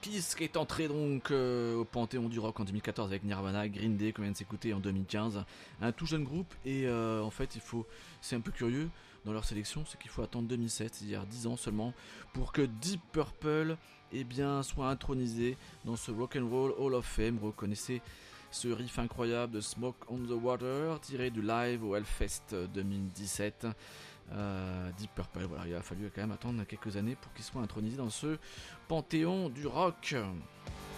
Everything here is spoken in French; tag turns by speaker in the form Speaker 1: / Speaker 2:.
Speaker 1: Kiss qui est entré donc au Panthéon du rock en 2014 avec Nirvana, Green Day qu'on vient de s'écouter en 2015, un tout jeune groupe et en fait c'est un peu curieux dans leur sélection, c'est qu'il faut attendre 2007, c'est-à-dire 10 ans seulement pour que Deep Purple soit intronisé dans ce Rock'n'Roll Hall of Fame. Reconnaissez ce riff incroyable de Smoke on the Water tiré du live au Hellfest 2017. Deep Purple, voilà, il a fallu quand même attendre quelques années pour qu'il soit intronisé dans ce panthéon du rock.